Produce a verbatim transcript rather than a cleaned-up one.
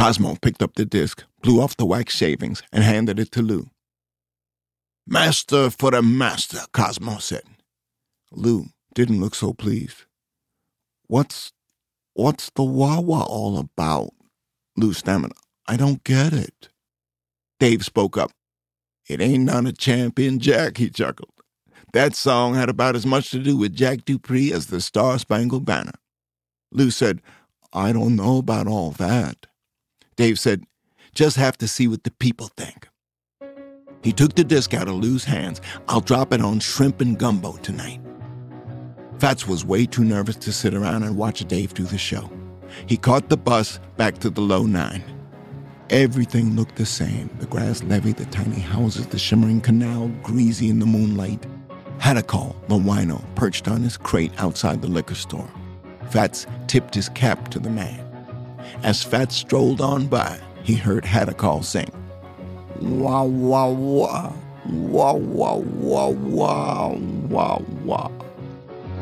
Cosmo picked up the disc, blew off the wax shavings, and handed it to Lou. "Master for the master," Cosmo said. Lou didn't look so pleased. What's, what's the wah-wah all about?" Lou stammered. "I don't get it." Dave spoke up. "It ain't none of Champion Jack," he chuckled. "That song had about as much to do with Jack Dupree as the Star-Spangled Banner." Lou said, "I don't know about all that." Dave said, "Just have to see what the people think." He took the disc out of Lou's hands. "I'll drop it on Shrimp and Gumbo tonight." Fats was way too nervous to sit around and watch Dave do the show. He caught the bus back to the low nine. Everything looked the same. The grass levee, the tiny houses, the shimmering canal, greasy in the moonlight. Hadakal, the wino, perched on his crate outside the liquor store. Fats tipped his cap to the man. As Fats strolled on by, he heard Hadakal sing, "Wah, wah, wah, wah, wah, wah, wah, wah, wah."